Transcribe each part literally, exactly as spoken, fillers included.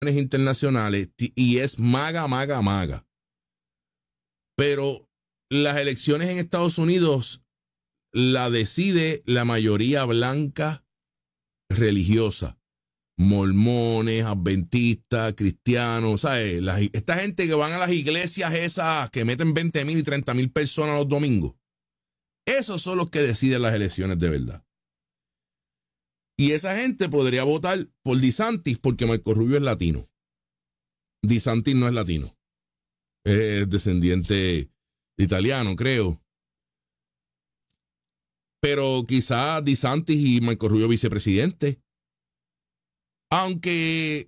internacionales y es maga, maga, maga. Pero las elecciones en Estados Unidos la decide la mayoría blanca religiosa. Mormones, adventistas, cristianos, ¿sabes? La, esta gente que van a las iglesias esas que meten veinte mil y treinta mil personas los domingos. Esos son los que deciden las elecciones de verdad. Y esa gente podría votar por DeSantis porque Marco Rubio es latino. DeSantis no es latino. Es descendiente italiano, creo. Pero quizás DeSantis y Marco Rubio vicepresidente. Aunque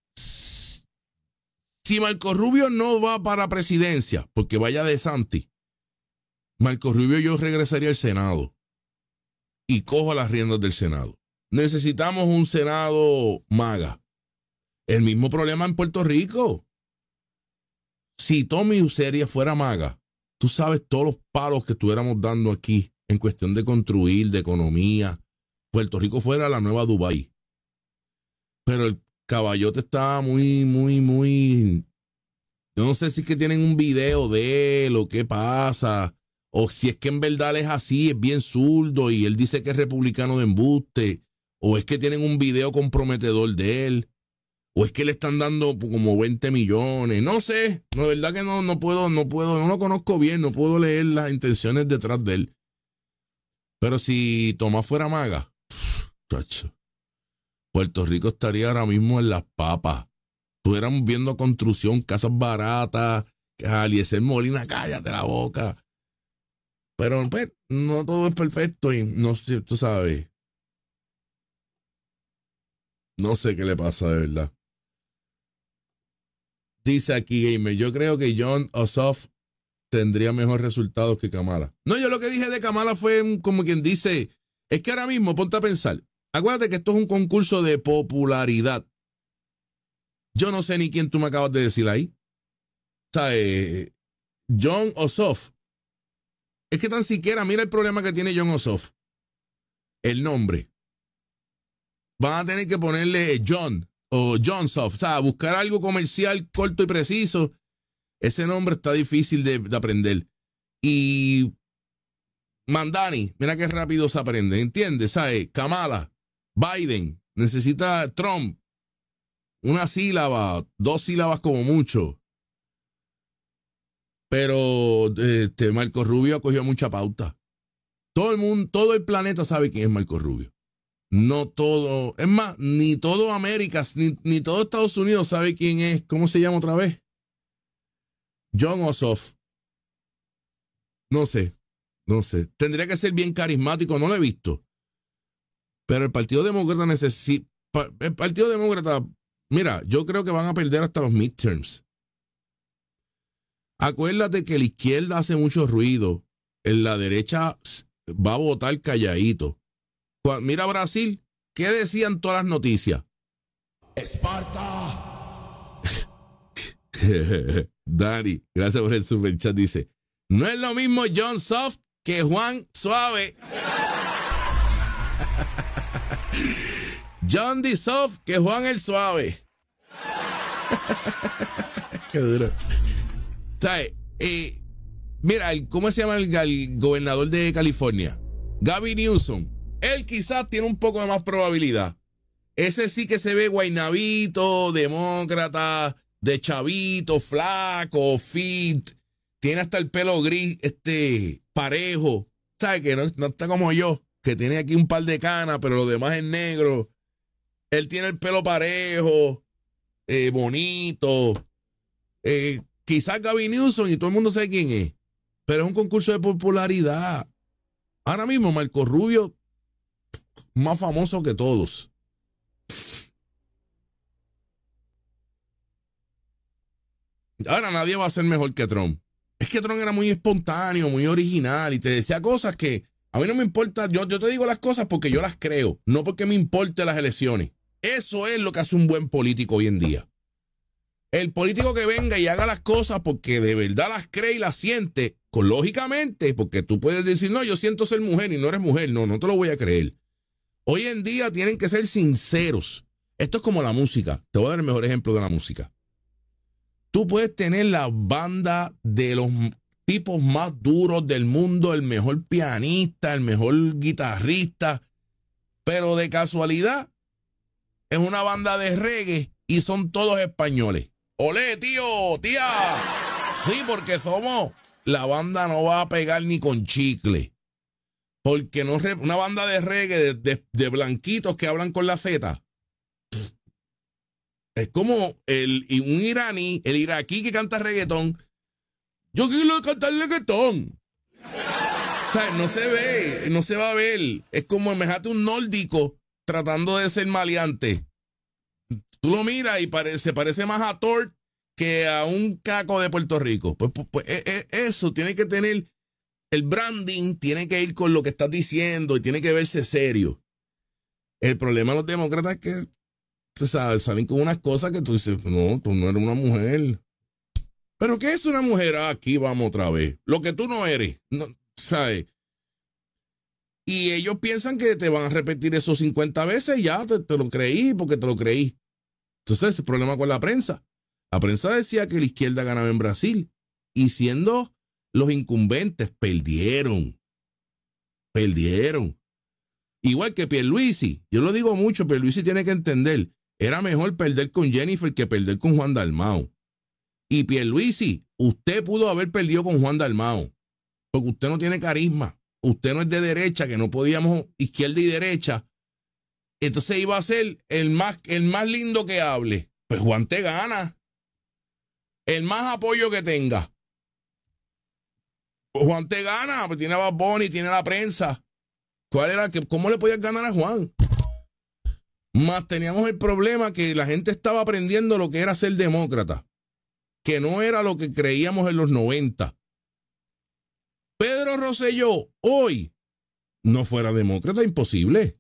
si Marco Rubio no va para presidencia, porque vaya DeSantis, Marco Rubio yo regresaría al Senado y cojo las riendas del Senado. Necesitamos un Senado maga. El mismo problema en Puerto Rico. Si Tommy Useria fuera maga, tú sabes todos los palos que estuviéramos dando aquí en cuestión de construir, de economía. Puerto Rico fuera la nueva Dubái. Pero el caballote está muy, muy, muy... Yo no sé si es que tienen un video de él o qué pasa. O si es que en verdad es así, es bien zurdo y él dice que es republicano de embuste. O es que tienen un video comprometedor de él. O es que le están dando como veinte millones. No sé. No, de verdad que no, no puedo, no puedo, no lo conozco bien. No puedo leer las intenciones detrás de él. Pero si Tomás fuera maga, chacho, Puerto Rico estaría ahora mismo en las papas. Estuviéramos viendo construcción, casas baratas, Eliezer Molina, cállate la boca. Pero pues, no todo es perfecto y no sé, tú sabes. No sé qué le pasa de verdad. Dice aquí Gamer, yo creo que Jon Ossoff tendría mejores resultados que Kamala. No, yo lo que dije de Kamala fue como quien dice, es que ahora mismo ponte a pensar. Acuérdate que esto es un concurso de popularidad. Yo no sé ni quién tú me acabas de decir ahí. O sea, eh, Jon Ossoff. Es que tan siquiera, mira el problema que tiene Jon Ossoff. El nombre. Van a tener que ponerle John o Johnsoff. O sea, buscar algo comercial corto y preciso. Ese nombre está difícil de, de aprender. Y Mandani, mira qué rápido se aprende. ¿Entiendes? ¿Sabes? Kamala. Biden, necesita Trump, una sílaba, dos sílabas como mucho. Pero este, Marco Rubio ha cogido mucha pauta. Todo el mundo, todo el planeta sabe quién es Marco Rubio. No todo, es más, ni todo América, ni, ni todo Estados Unidos sabe quién es. ¿Cómo se llama otra vez? Jon Ossoff. No sé, no sé. Tendría que ser bien carismático, no lo he visto. Pero el Partido Demócrata necesita... El Partido Demócrata, mira, yo creo que van a perder hasta los midterms. Acuérdate que la izquierda hace mucho ruido. En la derecha va a votar calladito. Mira Brasil, ¿qué decían todas las noticias? ¡Esparta! Dani, gracias por el superchat, dice, no es lo mismo Jon Soft que Juan Suave. John D. Soft que Juan el Suave. Qué duro. ¿Sabes? Eh, mira, ¿cómo se llama el, el gobernador de California? Gavin Newsom. Él quizás tiene un poco de más probabilidad. Ese sí que se ve guaynabito, demócrata, de chavito, flaco, fit. Tiene hasta el pelo gris, este, parejo. ¿Sabes? Que no, no está como yo, que tiene aquí un par de canas, pero lo demás es negro. Él tiene el pelo parejo, eh, bonito. Eh, quizás Gavin Newsom y todo el mundo sabe quién es. Pero es un concurso de popularidad. Ahora mismo Marco Rubio, más famoso que todos. Ahora nadie va a ser mejor que Trump. Es que Trump era muy espontáneo, muy original y te decía cosas que a mí no me importa. Yo, yo te digo las cosas porque yo las creo, no porque me importe las elecciones. Eso es lo que hace un buen político hoy en día. El político que venga y haga las cosas porque de verdad las cree y las siente, con lógicamente, porque tú puedes decir, no, yo siento ser mujer y no eres mujer. No, no te lo voy a creer. Hoy en día tienen que ser sinceros. Esto es como la música. Te voy a dar el mejor ejemplo de la música. Tú puedes tener la banda de los tipos más duros del mundo, el mejor pianista, el mejor guitarrista, pero de casualidad es una banda de reggae y son todos españoles. ¡Olé, tío, tía! Sí, porque somos... La banda no va a pegar ni con chicle. Porque no una banda de reggae de, de, de blanquitos que hablan con la Z. Es como el, un iraní, el iraquí que canta reggaetón. Yo quiero cantar reggaetón. O sea, no se ve, no se va a ver. Es como, imagínate un nórdico tratando de ser maleante. Tú lo miras y parece, se parece más a Thor que a un caco de Puerto Rico. Pues, pues, pues eh, eh, eso tiene que tener, el branding tiene que ir con lo que estás diciendo y tiene que verse serio. El problema de los demócratas es que se salen con unas cosas que tú dices, no, tú no eres una mujer. ¿Pero qué es una mujer? Ah, aquí vamos otra vez. Lo que tú no eres, no, ¿sabes? Y ellos piensan que te van a repetir eso cincuenta veces, ya te, te lo creí porque te lo creí. Entonces, el problema con la prensa. La prensa decía que la izquierda ganaba en Brasil y siendo los incumbentes, perdieron. Perdieron. Igual que Pierluisi. Yo lo digo mucho, Pierluisi tiene que entender, era mejor perder con Jennifer que perder con Juan Dalmau. Y Pierluisi, usted pudo haber perdido con Juan Dalmau, porque usted no tiene carisma. Usted no es de derecha, que no podíamos izquierda y derecha. Entonces iba a ser el más, el más lindo que hable. Pues Juan te gana. El más apoyo que tenga. Pues Juan te gana, pues tiene a Bad Bunny, tiene la prensa. ¿Cuál era? ¿Cómo le podías ganar a Juan? Más teníamos el problema que la gente estaba aprendiendo lo que era ser demócrata, que no era lo que creíamos en los noventa. Pedro Rosselló hoy no fuera demócrata, imposible.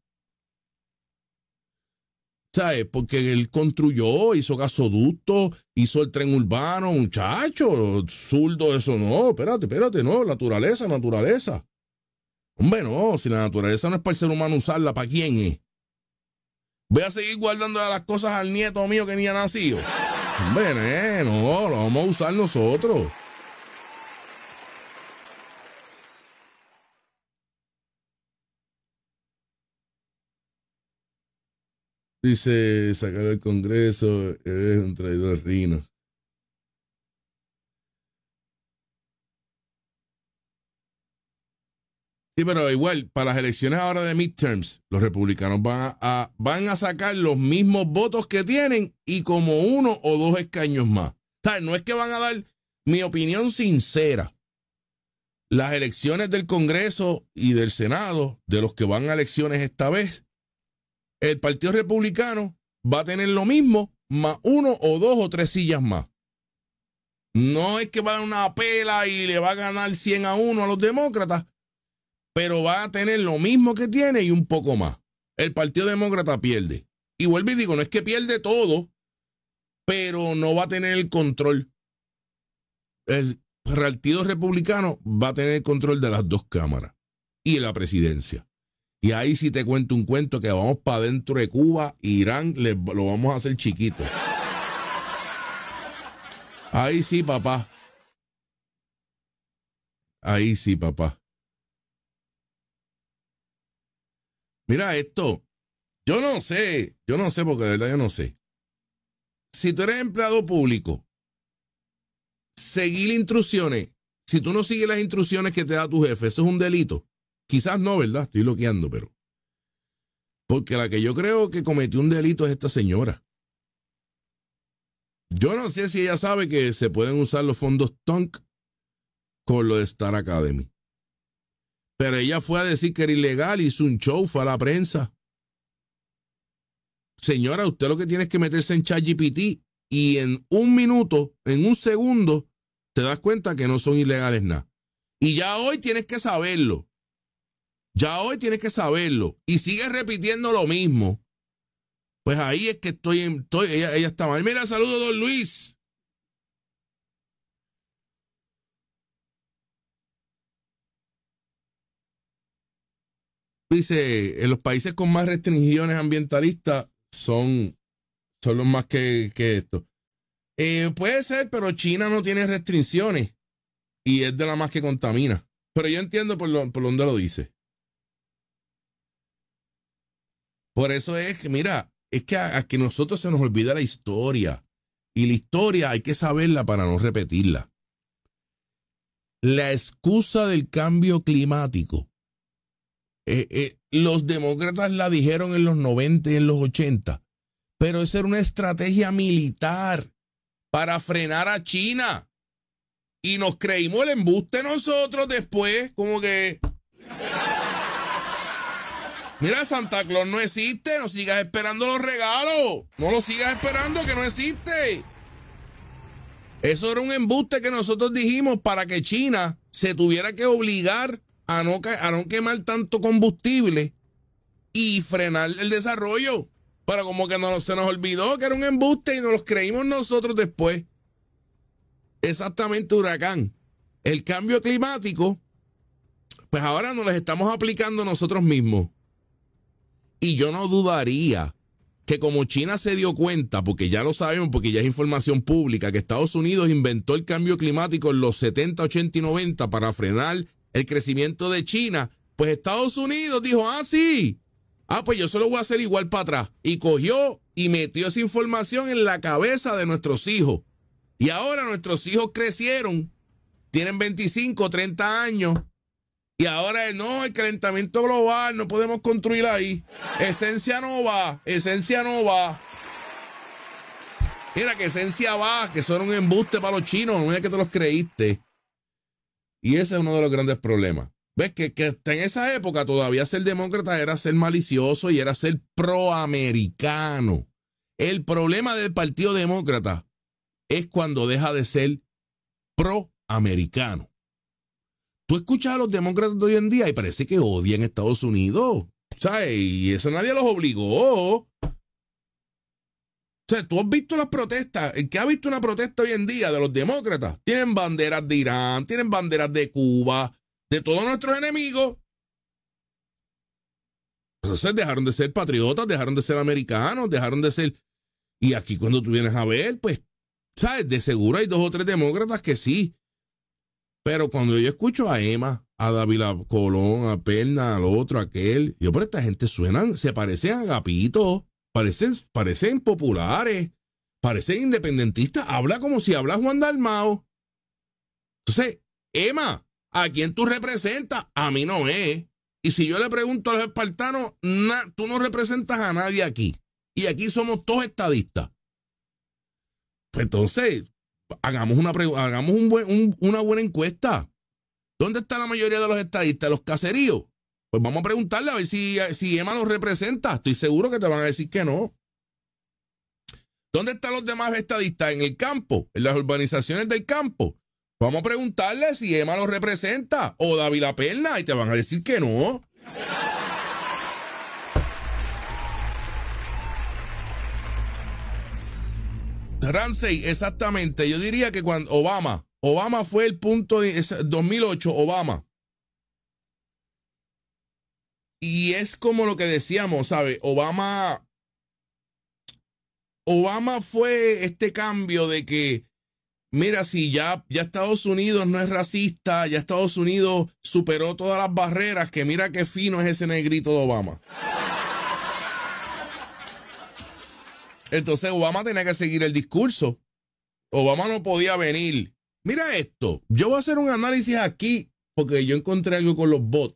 ¿Sabes? Porque él construyó, hizo gasoducto, hizo el tren urbano, muchacho, zurdo, eso no, espérate, espérate, no, naturaleza, naturaleza. Hombre, no, si la naturaleza no es para el ser humano usarla, ¿para quién es? Voy a seguir guardando las cosas al nieto mío que ni ha nacido. Hombre, eh, no, lo vamos a usar nosotros. Dice, sacar del Congreso, eres un traidor rino. Sí, pero igual, para las elecciones ahora de midterms, los republicanos van a, van a sacar los mismos votos que tienen y como uno o dos escaños más. O sea, no es que van a dar mi opinión sincera. Las elecciones del Congreso y del Senado, de los que van a elecciones esta vez, el Partido Republicano va a tener lo mismo, más uno o dos o tres sillas más. No es que va a dar una pela y le va a ganar cien a uno a los demócratas, pero va a tener lo mismo que tiene y un poco más. El Partido Demócrata pierde. Y vuelvo y digo, no es que pierde todo, pero no va a tener el control. El Partido Republicano va a tener el control de las dos cámaras y la presidencia. Y ahí sí te cuento un cuento que vamos para adentro de Cuba, Irán, le, lo vamos a hacer chiquito. Ahí sí, papá. Ahí sí, papá. Mira esto. Yo no sé, yo no sé porque de verdad yo no sé. Si tú eres empleado público, seguir instrucciones. Si tú no sigues las instrucciones que te da tu jefe, eso es un delito. Quizás no, ¿verdad? Estoy loqueando, pero... Porque la que yo creo que cometió un delito es esta señora. Yo no sé si ella sabe que se pueden usar los fondos T O N C con lo de Star Academy. Pero ella fue a decir que era ilegal, hizo un show, fue a la prensa. Señora, usted lo que tiene es que meterse en ChatGPT y en un minuto, en un segundo, te das cuenta que no son ilegales nada. Y ya hoy tienes que saberlo. Ya hoy tienes que saberlo. Y sigues repitiendo lo mismo. Pues ahí es que estoy, en, estoy ella, ella está mal. Mira, saludo, don Luis. Dice, en los países con más restricciones ambientalistas son son los más que, que esto. Eh, puede ser, pero China no tiene restricciones y es de la más que contamina. Pero yo entiendo por, lo, por dónde lo dice. Por eso es que, mira, es que a, a que nosotros se nos olvida la historia. Y la historia hay que saberla para no repetirla. La excusa del cambio climático. Eh, eh, los demócratas la dijeron en los noventa y en los ochenta. Pero esa era una estrategia militar para frenar a China. Y nos creímos el embuste nosotros después, como que... Mira, Santa Claus no existe, no sigas esperando los regalos. No lo sigas esperando, que no existe. Eso era un embuste que nosotros dijimos para que China se tuviera que obligar a no, a no quemar tanto combustible y frenar el desarrollo. Pero como que no, se nos olvidó que era un embuste y nos los creímos nosotros después. Exactamente, huracán. El cambio climático, pues ahora nos lo estamos aplicando nosotros mismos. Y yo no dudaría que como China se dio cuenta, porque ya lo sabemos, porque ya es información pública, que Estados Unidos inventó el cambio climático en los setenta, ochenta y noventa para frenar el crecimiento de China, pues Estados Unidos dijo, ah, sí, ah, pues yo se lo voy a hacer igual para atrás. Y cogió y metió esa información en la cabeza de nuestros hijos. Y ahora nuestros hijos crecieron, tienen veinticinco, treinta años, y ahora no, el calentamiento global, no podemos construir ahí. Esencia no va, esencia no va. Mira que esencia va, que son un embuste para los chinos, no es que te los creíste. Y ese es uno de los grandes problemas. ¿Ves? Que, que hasta en esa época todavía ser demócrata era ser malicioso y era ser proamericano. El problema del Partido Demócrata es cuando deja de ser proamericano. Tú escuchas a los demócratas de hoy en día y parece que odian a Estados Unidos. ¿Sabes? Y eso nadie los obligó. O sea, tú has visto las protestas. ¿El que ha visto una protesta hoy en día de los demócratas? Tienen banderas de Irán, tienen banderas de Cuba, de todos nuestros enemigos. Entonces dejaron de ser patriotas, dejaron de ser americanos, dejaron de ser... Y aquí cuando tú vienes a ver, pues, ¿sabes? De seguro hay dos o tres demócratas que sí. Pero cuando yo escucho a Emma, a Dávila Colón, a Perna, al otro, a aquel, yo, pero esta gente suenan, se parecen a Agapito, parecen, parecen populares, parecen independentistas, habla como si habla Juan Dalmao. Entonces, Emma, ¿a quién tú representas? A mí no es. Y si yo le pregunto a los espartanos, na, tú no representas a nadie aquí. Y aquí somos todos estadistas. Pues entonces... Hagamos una hagamos un buen, un, una buena encuesta. ¿Dónde está la mayoría de los estadistas? ¿Los caseríos? Pues vamos a preguntarle a ver si, si Emma los representa. Estoy seguro que te van a decir que no. ¿Dónde están los demás estadistas? En el campo, en las urbanizaciones del campo. Vamos a preguntarle si Emma los representa o Dávila Perna y te van a decir que no. Ramsey, exactamente. Yo diría que cuando Obama, Obama fue el punto de dos mil ocho, Obama. Y es como lo que decíamos, ¿sabes? Obama, Obama fue este cambio de que, mira, si ya, ya Estados Unidos no es racista, ya Estados Unidos superó todas las barreras, que mira qué fino es ese negrito de Obama. Entonces Obama tenía que seguir el discurso. Obama no podía venir. Mira esto, yo voy a hacer un análisis aquí porque yo encontré algo con los bots.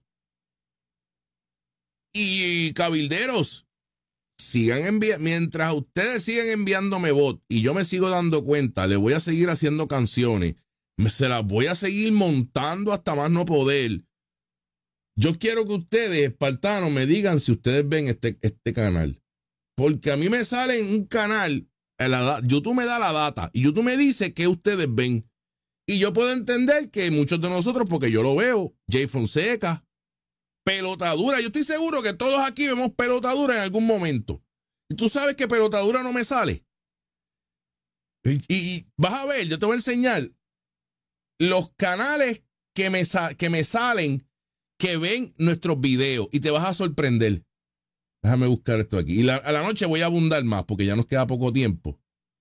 Y cabilderos, sigan enviando, mientras ustedes sigan enviándome bots y yo me sigo dando cuenta, le voy a seguir haciendo canciones, me, se las voy a seguir montando hasta más no poder. Yo quiero que ustedes, espartanos, me digan si ustedes ven este, este canal. Porque a mí me sale en un canal, la, YouTube me da la data y YouTube me dice que ustedes ven. Y yo puedo entender que muchos de nosotros, porque yo lo veo, Jay Fonseca, pelotadura. Yo estoy seguro que todos aquí vemos pelotadura en algún momento. Y tú sabes que pelotadura no me sale. Y, y vas a ver, yo te voy a enseñar los canales que me, que me salen, que ven nuestros videos y te vas a sorprender. Déjame buscar esto aquí. Y la, a la noche voy a abundar más porque ya nos queda poco tiempo.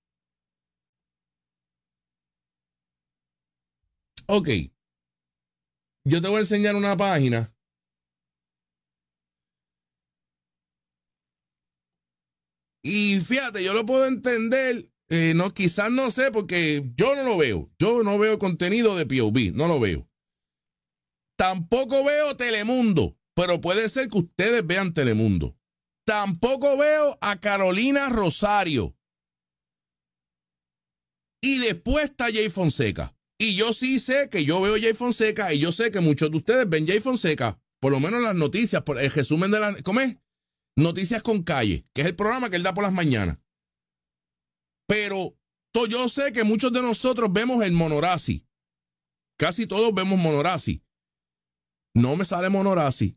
Ok. Yo te voy a enseñar una página. Y fíjate, yo lo puedo entender. Eh, no, quizás no sé porque yo no lo veo. Yo no veo contenido de P O V. No lo veo. Tampoco veo Telemundo. Pero puede ser que ustedes vean Telemundo. Tampoco veo a Carolina Rosario. Y después está Jay Fonseca. Y yo sí sé que yo veo Jay Fonseca y yo sé que muchos de ustedes ven Jay Fonseca. Por lo menos las noticias, por el resumen de las... ¿Cómo es? Noticias con Calle, que es el programa que él da por las mañanas. Pero to, yo sé que muchos de nosotros vemos el Monorazzi. Casi todos vemos Monorazzi. No me sale Monorazzi.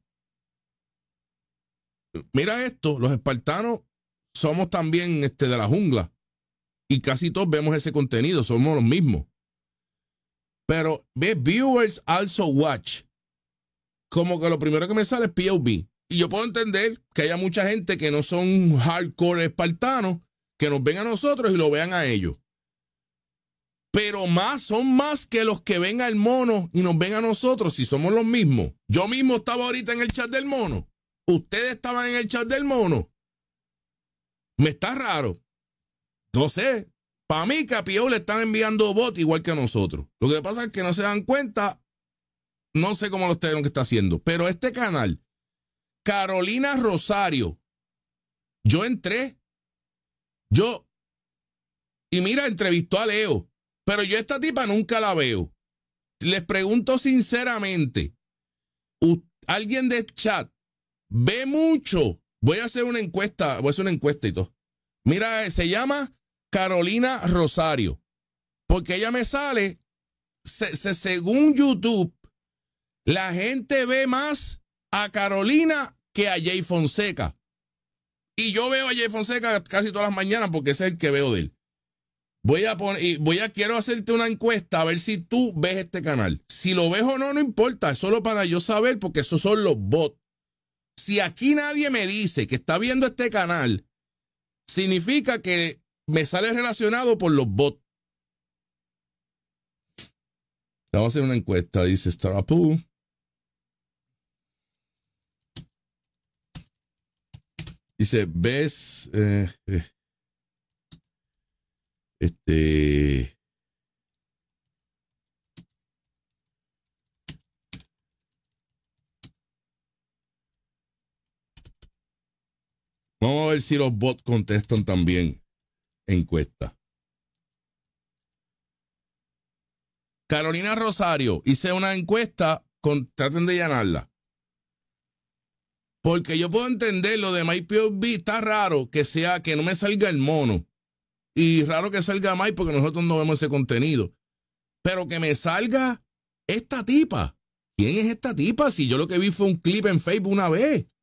Mira esto, los espartanos somos también este, de la jungla. Y casi todos vemos ese contenido, somos los mismos. Pero ve, viewers also watch. Como que lo primero que me sale es P O V. Y yo puedo entender que haya mucha gente que no son hardcore espartanos, que nos ven a nosotros y lo vean a ellos. Pero más, son más que los que ven al mono y nos ven a nosotros si somos los mismos. Yo mismo estaba ahorita en el chat del mono. Ustedes estaban en el chat del mono. Me está raro. No sé. Para mí que a P O le están enviando bots igual que a nosotros. Lo que pasa es que no se dan cuenta. No sé cómo lo ustedes lo que está haciendo. Pero este canal, Carolina Rosario, yo entré. Yo. Y mira, entrevistó a Leo. Pero yo esta tipa nunca la veo. Les pregunto sinceramente. ¿Alguien del chat ve mucho? Voy a hacer una encuesta. Voy a hacer una encuesta y todo. Mira, se llama Carolina Rosario. Porque ella me sale. Se, se, según YouTube, la gente ve más a Carolina que a Jay Fonseca. Y yo veo a Jay Fonseca casi todas las mañanas porque ese es el que veo de él. Voy a poner, y voy a, quiero hacerte una encuesta a ver si tú ves este canal. Si lo ves o no, no importa, es solo para yo saber porque esos son los bots. Si aquí nadie me dice que está viendo este canal, significa que me sale relacionado por los bots. Vamos a hacer una encuesta, dice Starapu. Dice, ¿ves? Eh, eh, este... Vamos a ver si los bots contestan también encuesta. Carolina Rosario, hice una encuesta, con, traten de llenarla. Porque yo puedo entender lo de MyPOV, está raro que sea, que no me salga el mono. Y raro que salga Mike porque nosotros no vemos ese contenido. Pero que me salga esta tipa. ¿Quién es esta tipa? Si yo lo que vi fue un clip en Facebook una vez.